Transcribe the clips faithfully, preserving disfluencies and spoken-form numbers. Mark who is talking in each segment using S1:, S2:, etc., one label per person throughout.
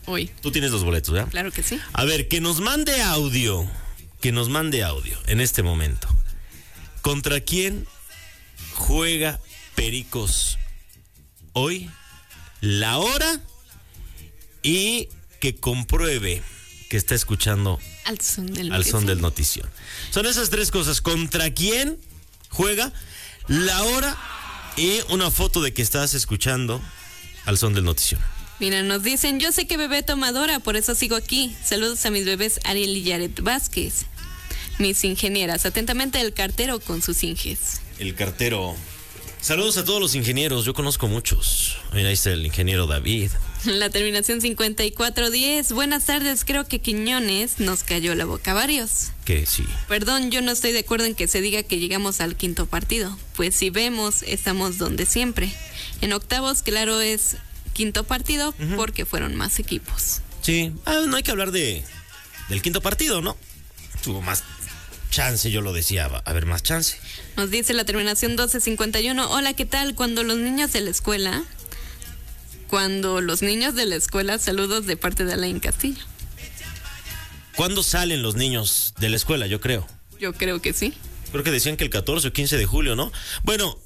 S1: Hoy.
S2: Tú tienes los boletos, ¿verdad?
S1: Claro que sí.
S2: A ver, que nos mande audio. Que nos mande audio en este momento. ¿Contra quién juega Pericos hoy? La hora y que compruebe que está escuchando
S1: Al son del
S2: al son
S1: noticiero.
S2: del notición. Son esas tres cosas. ¿Contra quién juega? La hora y una foto de que estás escuchando al son del notición.
S1: Mira, nos dicen, yo sé que bebé tomadora, por eso sigo aquí. Saludos a mis bebés Ariel y Yaret Vázquez. Mis ingenieras, atentamente el cartero con sus inges.
S2: El cartero. Saludos a todos los ingenieros, yo conozco muchos. Mira, ahí está el ingeniero David.
S1: La terminación cincuenta y cuatro diez. Buenas tardes, creo que Quiñones nos cayó la boca a varios.
S2: Que sí.
S1: Perdón, yo no estoy de acuerdo en que se diga que llegamos al quinto partido. Pues si vemos, estamos donde siempre. En octavos, claro, es quinto partido uh-huh. porque fueron más equipos.
S2: Sí, ah, no hay que hablar de del quinto partido, ¿no? Tuvo más chance, yo lo decía, va a haber más chance.
S1: Nos dice la terminación doce cincuenta y uno. Hola, ¿qué tal? Cuando los niños de la escuela... Cuando los niños de la escuela, saludos de parte de Alain Castillo.
S2: ¿Cuándo salen los niños de la escuela? Yo creo.
S1: Yo creo que sí.
S2: Creo que decían que el catorce o quince de julio, ¿no? Bueno,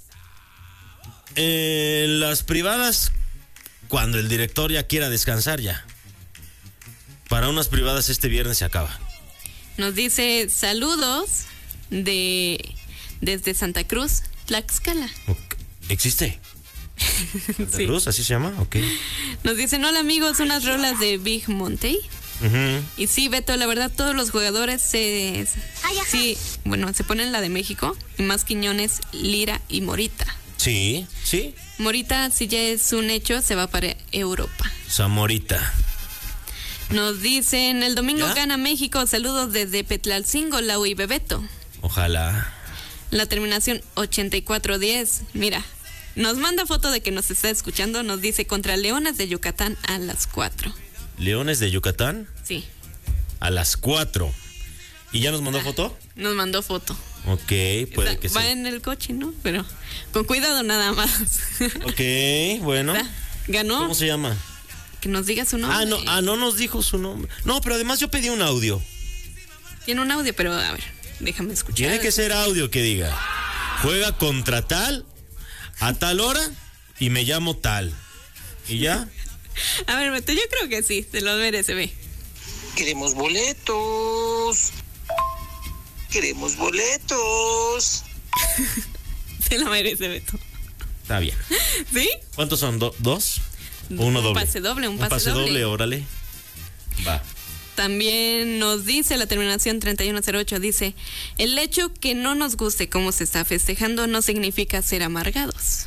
S2: en las privadas, cuando el director ya quiera descansar ya. Para unas privadas este viernes se acaba.
S1: Nos dice saludos de desde Santa Cruz, Tlaxcala.
S2: ¿Existe? Santa
S1: Sí.
S2: Cruz, ¿así se llama? Ok.
S1: Nos dicen, hola amigos, unas rolas de Big Monty.
S2: Uh-huh.
S1: Y sí, Beto, la verdad, todos los jugadores se...
S3: Ay, ajá.
S1: Sí, bueno, se ponen la de México. Y más Quiñones, Lira y Morita.
S2: Sí, sí.
S1: Morita, si ya es un hecho, se va para Europa.
S2: Zamorita.
S1: Nos dicen, el domingo
S2: ¿Ya?
S1: gana México. Saludos desde Petlalcingo, Lau y Bebeto.
S2: Ojalá.
S1: La terminación ochenta y cuatro diez. Mira, nos manda foto de que nos está escuchando. Nos dice, contra Leones de Yucatán a las cuatro.
S2: ¿Leones de Yucatán?
S1: Sí.
S2: A las cuatro. ¿Y ya nos mandó
S1: Ah,
S2: foto?
S1: Nos mandó foto.
S2: Ok, puede
S1: Está-
S2: que
S1: va
S2: sí.
S1: en el coche, ¿no? Pero con cuidado nada más.
S2: Ok, bueno.
S1: Está- Ganó.
S2: ¿Cómo se llama?
S1: Que nos diga su nombre.
S2: Ah, no, ah, no nos dijo su nombre. No, pero además yo pedí un audio.
S1: Tiene un audio, pero a ver, déjame escuchar.
S2: Tiene que ser audio que diga. Juega contra tal, a tal hora, y me llamo tal. ¿Y ya?
S1: A ver, Beto, yo creo que sí, se lo merece, ve.
S4: Queremos boletos. Queremos boletos.
S1: Se lo merece, Beto.
S2: Está bien.
S1: ¿Sí?
S2: ¿Cuántos son? Do- ¿Dos? ¿O uno
S1: Un
S2: doble?
S1: pase doble, un
S2: Un
S1: pase
S2: pase doble,
S1: doble.
S2: órale. Va.
S1: También nos dice la terminación treinta y uno cero ocho, dice, el hecho que no nos guste cómo se está festejando no significa ser amargados.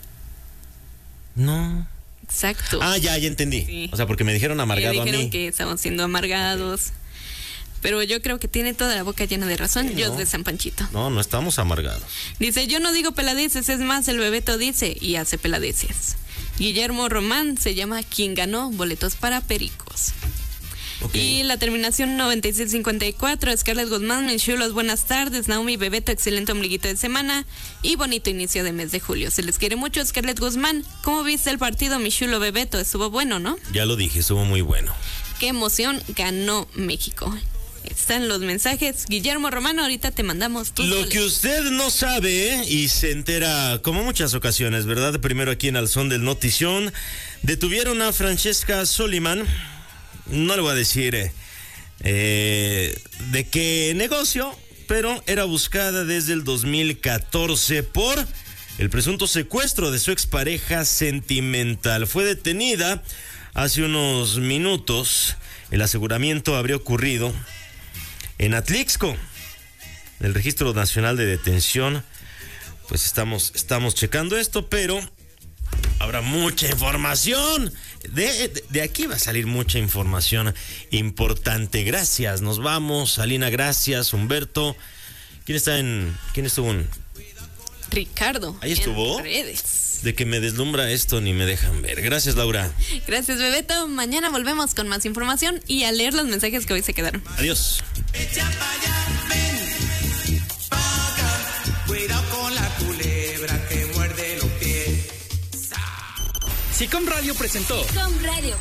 S2: No.
S1: Exacto.
S2: Ah, ya, ya entendí.
S1: Sí.
S2: O sea, porque me dijeron amargado
S1: Me
S2: a
S1: dijeron
S2: mí.
S1: que estamos siendo amargados. Pero yo creo que tiene toda la boca llena de razón.
S2: Sí,
S1: Yo
S2: no.
S1: de San Panchito.
S2: No, no estamos amargados.
S1: Dice, yo no digo peladeces, es más, el Bebeto dice y hace peladeces. Guillermo Román se llama quien ganó boletos para Pericos.
S2: Ok.
S1: Y la terminación noventa y seis cincuenta y cuatro, Scarlett Guzmán, mis chulos, buenas tardes. Naomi Bebeto, excelente ombliguito de semana y bonito inicio de mes de julio. Se les quiere mucho, Scarlett Guzmán. ¿Cómo viste el partido, mi chulo Bebeto? Estuvo bueno, ¿no?
S2: Ya lo dije, estuvo muy bueno.
S1: Qué emoción, ganó México. Están los mensajes. Guillermo Romano, ahorita te mandamos tus
S2: Lo
S1: boletos.
S2: que usted no sabe y se entera como muchas ocasiones, ¿verdad? Primero aquí en Al Son del Notición, detuvieron a Francesca Soliman, no le voy a decir eh, eh, de qué negocio, pero era buscada desde el dos mil catorce por el presunto secuestro de su expareja sentimental. Fue detenida hace unos minutos. El aseguramiento habría ocurrido en Atlixco. El Registro Nacional de Detención, pues estamos, estamos checando esto, pero habrá mucha información. De, de, de aquí va a salir mucha información importante. Gracias, nos vamos. Alina, gracias. Humberto. ¿Quién está en...? ¿Quién estuvo en...?
S1: Ricardo.
S2: ¿Ahí estuvo?
S1: En redes.
S2: De que me deslumbra esto ni me dejan ver. Gracias, Laura.
S1: Gracias, Bebeto. Mañana volvemos con más información y a leer los mensajes que hoy se quedaron.
S2: Adiós.
S5: Echa pa' allá, ven, pa' acá. Cuidado con la culebra que muerde los pies.
S6: Sicom Radio presentó
S3: Com Radio.